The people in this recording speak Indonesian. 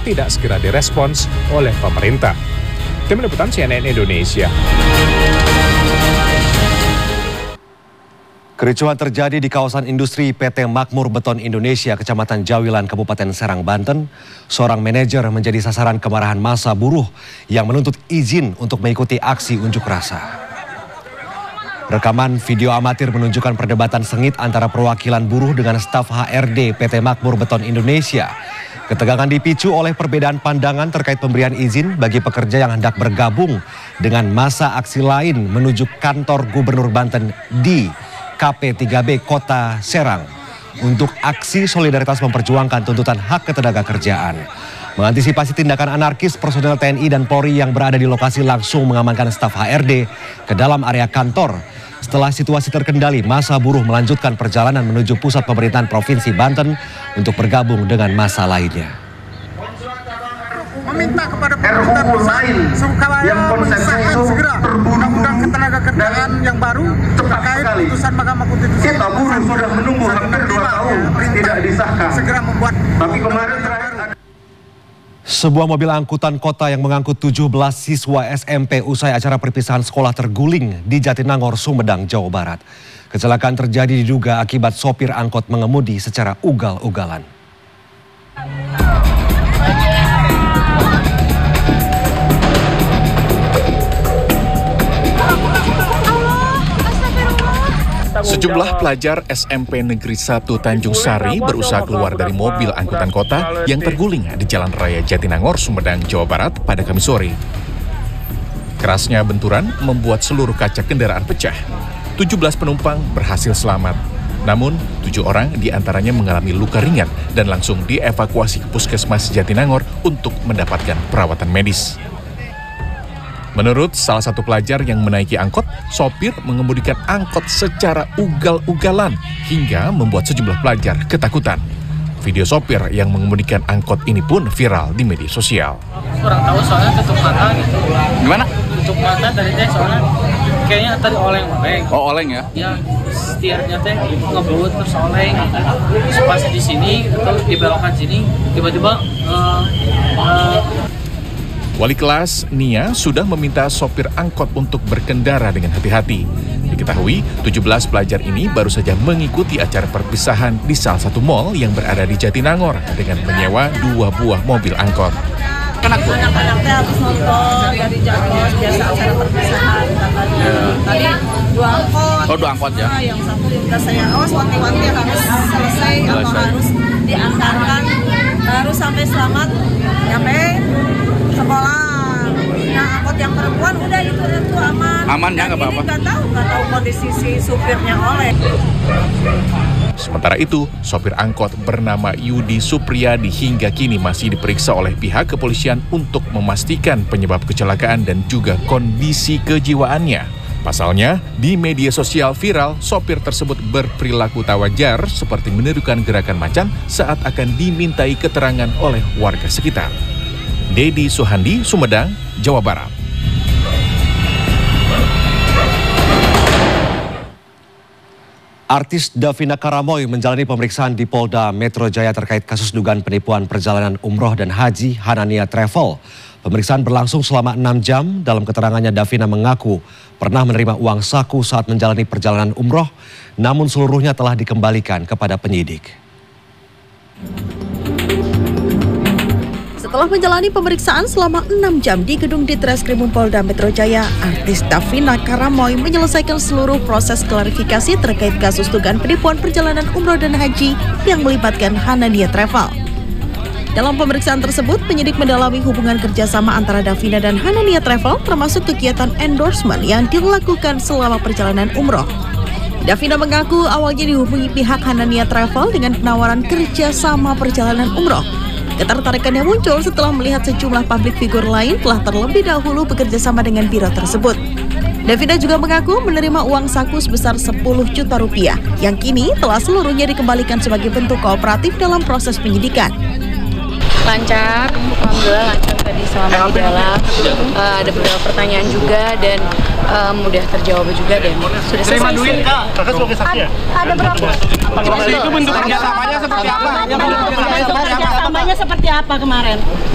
tidak segera direspons oleh pemerintah. Tim Liputan CNN Indonesia. Kericuhan terjadi di kawasan industri PT Makmur Beton Indonesia, Kecamatan Jawilan, Kabupaten Serang, Banten. Seorang manajer menjadi sasaran kemarahan massa buruh yang menuntut izin untuk mengikuti aksi unjuk rasa. Rekaman video amatir menunjukkan perdebatan sengit antara perwakilan buruh dengan staf HRD PT Makmur Beton Indonesia. Ketegangan dipicu oleh perbedaan pandangan terkait pemberian izin bagi pekerja yang hendak bergabung dengan massa aksi lain menuju kantor Gubernur Banten di KP3B Kota Serang untuk aksi solidaritas memperjuangkan tuntutan hak ketenaga kerjaan. Mengantisipasi tindakan anarkis, personel TNI dan Polri yang berada di lokasi langsung mengamankan staf HRD ke dalam area kantor. Setelah situasi terkendali, massa buruh melanjutkan perjalanan menuju pusat pemerintahan Provinsi Banten untuk bergabung dengan massa lainnya. Meminta kepada pemerintah pusat supaya mengesahkan segera undang-undang ketenagakerjaan yang baru terkait putusan Mahkamah Konstitusi. Kita buruh sudah menunggu hampir 2 tahun tidak disahkan. Segera membuat. Tapi kemarin terakhir Sebuah mobil angkutan kota yang mengangkut 17 siswa SMP usai acara perpisahan sekolah terguling di Jatinangor, Sumedang, Jawa Barat. Kecelakaan terjadi diduga akibat sopir angkot mengemudi secara ugal-ugalan. Sejumlah pelajar SMP Negeri 1 Tanjung Sari berusaha keluar dari mobil angkutan kota yang terguling di Jalan Raya Jatinangor, Sumedang, Jawa Barat pada Kamis sore. Kerasnya benturan membuat seluruh kaca kendaraan pecah. 17 penumpang berhasil selamat. Namun, 7 orang diantaranya mengalami luka ringan dan langsung dievakuasi ke Puskesmas Jatinangor untuk mendapatkan perawatan medis. Menurut salah satu pelajar yang menaiki angkot, sopir mengemudikan angkot secara ugal-ugalan hingga membuat sejumlah pelajar ketakutan. Video sopir yang mengemudikan angkot ini pun viral di media sosial. Kurang tahu soalnya tutup mata gitu. Gimana? Tutup mata dari teh soalnya kayaknya tadi oleng-oleng. Oh, oleng ya? Ya, setirnya teh ngebut terus oleng. Terus pas di sini atau di belokan sini tiba-tiba Wali kelas Nia sudah meminta sopir angkot untuk berkendara dengan hati-hati. Diketahui, 17 pelajar ini baru saja mengikuti acara perpisahan di salah satu mal yang berada di Jatinangor dengan menyewa 2 buah mobil angkot. Anak-anaknya habis nonton dari Jatinangor biasa acara perpisahan tadi 2 angkot. Oh, 2 angkot ya? Yang satu udah saya awas wanti-wanti harus selesai atau harus diantarkan, harus sampai selamat nyampe sekolah. Nah, angkot yang perempuan udah itu aman. Aman ya, nggak apa-apa. Nggak tahu kondisi si supirnya oleh. Sementara itu, sopir angkot bernama Yudi Supriyadi hingga kini masih diperiksa oleh pihak kepolisian untuk memastikan penyebab kecelakaan dan juga kondisi kejiwaannya. Pasalnya, di media sosial viral, sopir tersebut berperilaku tak wajar seperti menirukan gerakan macan saat akan dimintai keterangan oleh warga sekitar. Dedi Suhandi, Sumedang, Jawa Barat. Artis Davina Karamoy menjalani pemeriksaan di Polda Metro Jaya terkait kasus dugaan penipuan perjalanan umroh dan haji Hanania Travel. Pemeriksaan berlangsung selama 6 jam. Dalam keterangannya, Davina mengaku pernah menerima uang saku saat menjalani perjalanan umroh, namun seluruhnya telah dikembalikan kepada penyidik. Setelah menjalani pemeriksaan selama 6 jam di gedung Ditreskrimum Polda Metro Jaya, artis Davina Karamoy menyelesaikan seluruh proses klarifikasi terkait kasus dugaan penipuan perjalanan umroh dan haji yang melibatkan Hanania Travel. Dalam pemeriksaan tersebut, penyidik mendalami hubungan kerjasama antara Davina dan Hanania Travel, termasuk kegiatan endorsement yang dilakukan selama perjalanan umroh. Davina mengaku awalnya dihubungi pihak Hanania Travel dengan penawaran kerjasama perjalanan umroh. Ketertarikannya muncul setelah melihat sejumlah publik figur lain telah terlebih dahulu bekerja sama dengan biro tersebut. Davina juga mengaku menerima uang saku sebesar 10 juta rupiah yang kini telah seluruhnya dikembalikan sebagai bentuk kooperatif dalam proses penyidikan. Lancar, alhamdulillah lancar tadi selama di dalam. Ada beberapa pertanyaan juga dan mudah terjawab juga dan sudah selesai. terima duit Kak, kakak sebagai saksi ya? Ada berapa? Itu bentuk kerjasamanya seperti apa? Kerjasamanya seperti apa kemarin?